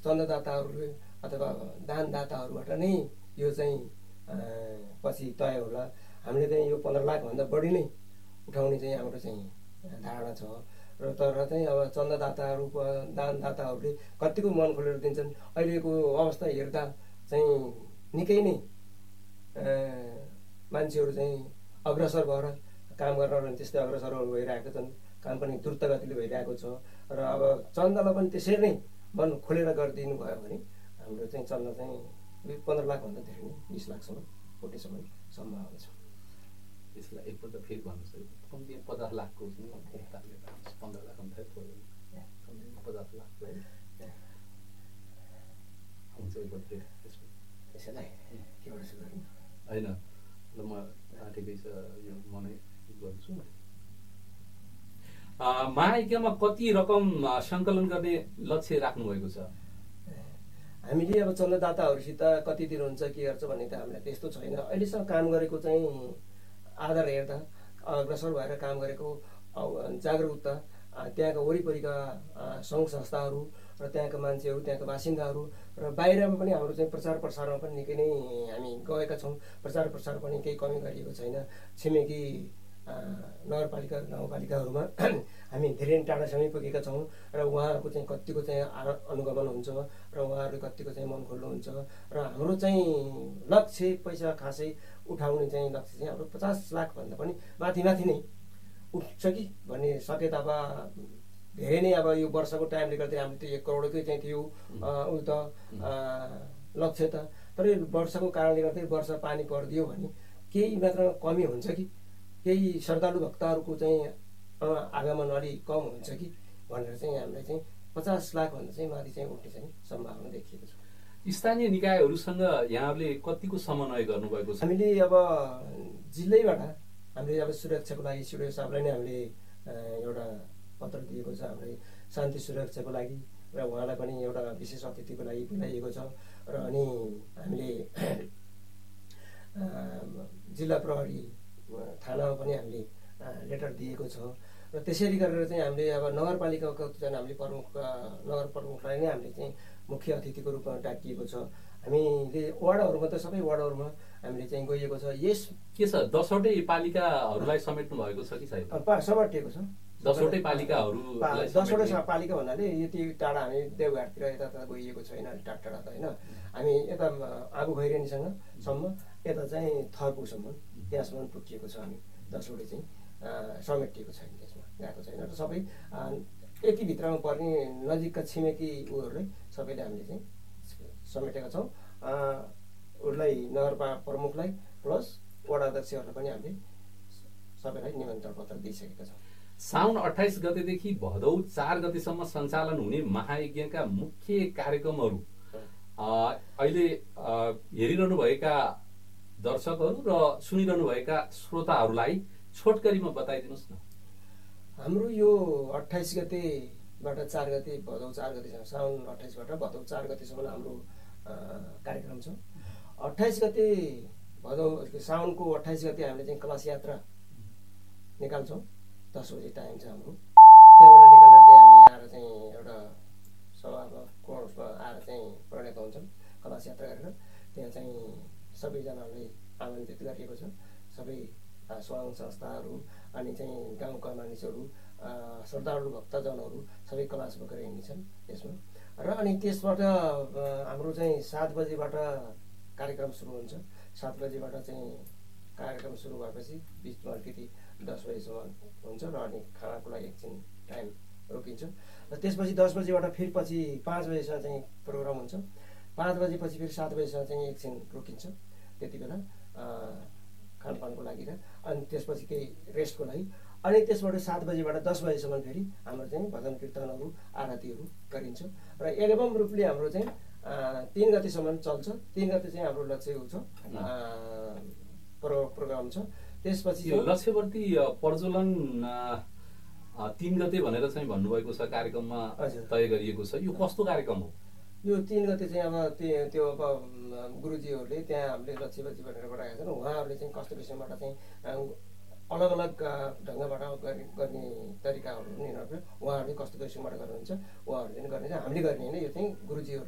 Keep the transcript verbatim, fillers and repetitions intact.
चन्ददाताहरूले अथवा दानदाताहरूबाट नै यो चाहिँ पछि तय होला। हामीले चाहिँ यो पन्ध्र लाखभन्दा बढी नै उठाउने चाहिँ हाम्रो चाहिँ धारणा छ र तर चाहिँ अब चन्ददाताहरू दानदाताहरूले कतिको मन खोलेर दिन्छन्। अहिलेको अवस्था हेर्दा चाहिँ निकै नै मान्छेहरू चाहिँ अग्रसर भएर काम गर्न त्यस्तै अग्रसर भइरहेका छन्। काम पनि द्रुत गतिले भइरहेको छ र अब चन्दालाई पनि त्यसरी नै मन खोलेर गरिदिनु भयो भने हाम्रो चाहिँ चन्दा चाहिँ पन्ध्र लाखभन्दा धेरै नै बिस लाखसम्म कोटीसम्म सम्भावना छ। त्यसलाई एकपल्ट फेरि भन्नुहोस् है, कम्ती पचास लाखको पन्ध्र लाख भन्दा पचास लाख हुन्छ एकपल्ट फेरि त्यसैलाई केबाट सुरु गर्ने होइन ल म ठिकै छ यो म नै गर्छु। महायज्ञमा कति रकम सङ्कलन गर्ने लक्ष्य राख्नुभएको छ? हामीले अब चन्ददाताहरूसित कति दिनुहुन्छ के गर्छ भन्ने त हामीलाई त्यस्तो छैन। अहिलेसम्म काम गरेको चाहिँ आधार हेर्दा अग्रसर भएर काम गरेको जागरुकता त्यहाँका वरिपरिका सङ्घ संस्थाहरू र त्यहाँका मान्छेहरू त्यहाँका बासिन्दाहरू र बाहिरमा पनि हाम्रो चाहिँ प्रचार प्रसारमा पनि निकै नै हामी गएका छौँ। प्रचार प्रसार पनि केही कमी गरिएको छैन। छिमेकी नगरपालिका गाउँपालिकाहरूमा हामी धेरै टाढासम्मै पुगेका छौँ र उहाँहरूको चाहिँ कतिको चाहिँ अनुगमन हुन्छ र उहाँहरूले कतिको चाहिँ मन खोल्नुहुन्छ र हाम्रो चाहिँ लक्ष्य पैसा खासै उठाउने चाहिँ लक्ष्य चाहिँ हाम्रो पचास लाखभन्दा पनि माथि माथि नै उठ्छ कि भन्ने सके त अब धेरै नै अब यो वर्षको टाइमले गर्दा हामीले त्यो एक करोडकै चाहिँ थियो उ त लक्ष्य त। तर यो वर्षको कारणले गर्दै वर्ष पानी परिदियो भने केही मात्रामा कमी हुन्छ कि केही श्रद्धालु भक्तहरूको चाहिँ आगमन अलिक कम हुन्छ कि भनेर चाहिँ हामीलाई चाहिँ पचास लाखभन्दा चाहिँ माथि चाहिँ उठ्ने चाहिँ सम्भावना देखिएको छ। स्थानीय निकायहरूसँग यहाँहरूले कतिको समन्वय गर्नुभएको छ? हामीले अब जिल्लैबाट हामीले अब सुरक्षाको लागि सिडिओ साहबलाई नै हामीले एउटा पत्र दिएको छ हामीले शान्ति सुरक्षाको लागि र उहाँलाई पनि एउटा विशेष अतिथिको लागि बोलाइएको छ र अनि हामीले जिल्ला प्रहरी थानामा पनि हामीले लेटर दिएको छ र त्यसरी गरेर चाहिँ हामीले अब नगरपालिकाको चाहिँ हामीले प्रमुख नगर प्रमुखलाई नै हामीले चाहिँ मुख्य अतिथिको रूपमा डाकिएको छ। हामीले वार्डहरूमा त सबै वार्डहरूमा हामीले चाहिँ गइएको छ। यस के छ दसवटै पालिकाहरूलाई समेट्नु भएको छ कि छैन? समेटिएको छ दसवटै पालिकाहरू दसवटै पालिका भन्नाले यति टाढा हामी देवघाटतिर यता गइएको छैन। टाढा टाढा त होइन, हामी यता आगो खैरेनीसँग सम्म यता चाहिँ थर्पुसम्म त्यहाँसम्म पुगिएको छ। हामी दसवटै चाहिँ समेटिएको छैन, त्यसमा गएको छैन र सबै यति भित्रमा पर्ने नजिकका छिमेकी उहरूलाई सबैले हामीले चाहिँ समेटेका छौँ। उसलाई नगरपा प्रमुखलाई प्लस वडा अध्यक्षहरूलाई पनि हामीले सबैलाई निमन्त्रण पत्र दिइसकेका छौँ। साउन अट्ठाइस गतेदेखि भदौ चार गतेसम्म सञ्चालन हुने महायज्ञका मुख्य कार्यक्रमहरू अहिले हेरिरहनुभएका दर्शकहरू र सुनिरहनुभएका श्रोताहरूलाई छोटकरीमा बताइदिनुहोस् न। हाम्रो यो अट्ठाइस गतेबाट चार गते भदौ चार गतेसम्म साउन अट्ठाइसबाट भदौ चार गतेसम्म हाम्रो कार्यक्रम छ। अट्ठाइस गते भदौ साउनको अट्ठाइस गते हामीले चाहिँ कलश यात्रा निकाल्छौँ। दस बजे टाइम छ हाम्रो। त्यहाँबाट निकालेर चाहिँ हामी आएर चाहिँ एउटा सभामा कोर्समा आएर चाहिँ परिणत हुन्छौँ कलश यात्रा गरेर। त्यहाँ चाहिँ सबैजनालाई आमन्त्रित गरिएको छ। सबै सङ्घ संस्थाहरू अनि चाहिँ गाउँका मानिसहरू श्रद्धालु भक्तजनहरू सबै कलश बोकेर हिँड्छन् त्यसमा। र अनि त्यसबाट हाम्रो चाहिँ सात बजेबाट कार्यक्रम सुरु हुन्छ। सात बजेबाट चाहिँ कार्यक्रम सुरु भएपछि बिचमा अलिकति दस बजीसम्म हुन्छ र अनि खानाको लागि एकछिन टाइम रोकिन्छ र त्यसपछि दस बजीबाट फेरि पछि पाँच बजीसम्म चाहिँ प्रोग्राम हुन्छ। पाँच बजेपछि फेरि सात बजीसम्म चाहिँ एकछिन रोकिन्छ त्यति बेला खानपानको लागि र अनि त्यसपछि केही रेस्टको लागि। अनि त्यसबाट सात बजीबाट दस बजीसम्म फेरि हाम्रो चाहिँ भजन कीर्तनहरू आरतीहरू गरिन्छ र एल्बम रूपले हाम्रो चाहिँ तिन गतिसम्म चल्छ। तिन गति चाहिँ हाम्रो लक्ष्य छ प्रो प्रोग्राम छ। त्यसपछि लक्ष्यवर्ती प्रज्वलन तिन गते भनेर चाहिँ भन्नुभएको छ कार्यक्रममा तय गरिएको छ। यो कस्तो कार्यक्रम हो? यो तिन गते चाहिँ अब त्यो त्यो अब गुरुजीहरूले त्यहाँ हामीले लक्ष्यवर्ती भनेर गराएका छन्। उहाँहरूले चाहिँ कस्तो किसिमबाट चाहिँ अलग अलग ढङ्गबाट गर्ने तरिकाहरू उनीहरूले उहाँहरूले कस्तो किसिमबाट गर्नुहुन्छ उहाँहरूले पनि गर्ने हामीले गर्ने होइन। यो चाहिँ गुरुजीहरू